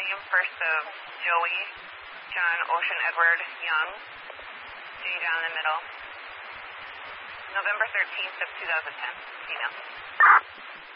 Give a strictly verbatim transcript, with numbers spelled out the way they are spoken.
name, first of Joey, John Ocean Edward Young, J down the middle. November thirteenth of two thousand ten, female.